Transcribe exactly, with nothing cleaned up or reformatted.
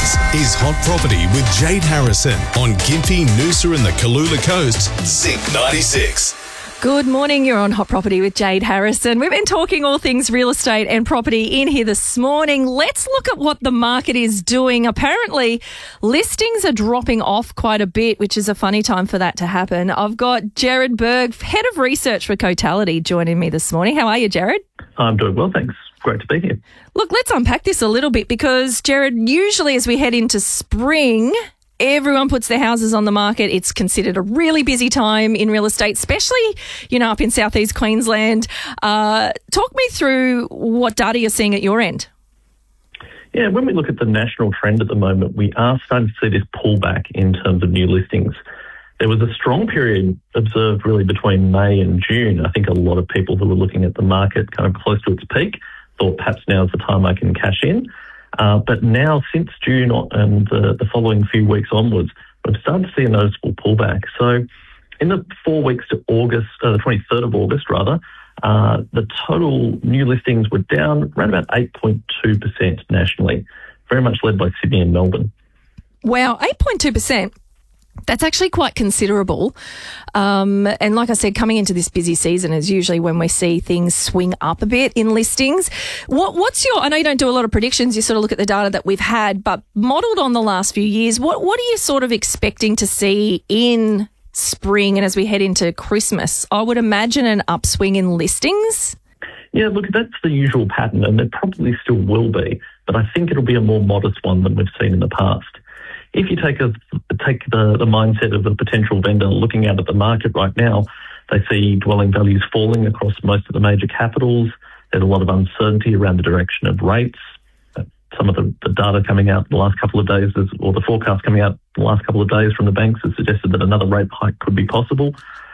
This is Hot Property with Jade Harrison on Gympie, Noosa and the Kalula Coast, Zip ninety-six. Good morning, you're on Hot Property with Jade Harrison. We've been talking all things real estate and property in here this morning. Let's look at what the market is doing. Apparently, listings are dropping off quite a bit, which is a funny time for that to happen. I've got Jared Berg, Head of Research for Cotality, joining me this morning. How are you, Jared? I'm doing well, thanks. Great to be here. Look, let's unpack this a little bit because, Jared, usually as we head into spring, everyone puts their houses on the market. It's considered a really busy time in real estate, especially, you know, up in southeast Queensland. Uh, talk me through what data you're seeing at your end. Yeah, when we look at the national trend at the moment, we are starting to see this pullback in terms of new listings. There was a strong period observed really between May and June. I think a lot of people who were looking at the market kind of close to its peak thought perhaps now's the time I can cash in. Uh, but now, since June and uh, the following few weeks onwards, we've started to see a noticeable pullback. So in the four weeks to August, uh, the twenty-third of August rather, uh, the total new listings were down around about eight point two percent nationally, very much led by Sydney and Melbourne. Wow, eight point two percent. That's actually quite considerable. Um, and like I said, coming into this busy season is usually when we see things swing up a bit in listings. What, what's your, I know you don't do a lot of predictions, you sort of look at the data that we've had, but modelled on the last few years, what, what are you sort of expecting to see in spring and as we head into Christmas? I would imagine an upswing in listings. Yeah, look, that's the usual pattern, and there probably still will be, but I think it'll be a more modest one than we've seen in the past. If you take a take the, the mindset of a potential vendor looking out at the market right now, they see dwelling values falling across most of the major capitals. There's a lot of uncertainty around the direction of rates. Some of the, the data coming out in the last couple of days, is, or the forecast coming out in the last couple of days from the banks, has suggested that another rate hike could be possible.